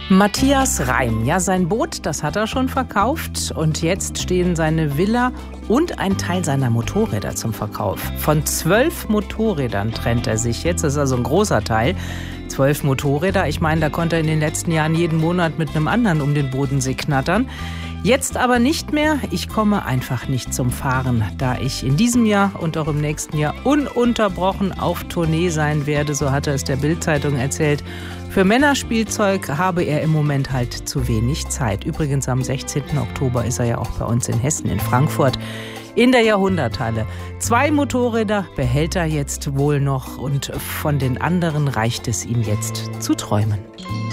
Matthias Reim, ja, sein Boot, das hat er schon verkauft und jetzt stehen seine Villa und ein Teil seiner Motorräder zum Verkauf. Von 12 Motorrädern trennt er sich jetzt, das ist also ein großer Teil. 12 Motorräder, ich meine, da konnte er in den letzten Jahren jeden Monat mit einem anderen um den Bodensee knattern. Jetzt aber nicht mehr. Ich komme einfach nicht zum Fahren, da ich in diesem Jahr und auch im nächsten Jahr ununterbrochen auf Tournee sein werde, so hat er es der Bild-Zeitung erzählt. Für Männerspielzeug habe er im Moment halt zu wenig Zeit. Übrigens am 16. Oktober ist er ja auch bei uns in Hessen, in Frankfurt, in der Jahrhunderthalle. 2 Motorräder behält er jetzt wohl noch und von den anderen reicht es ihm jetzt zu träumen.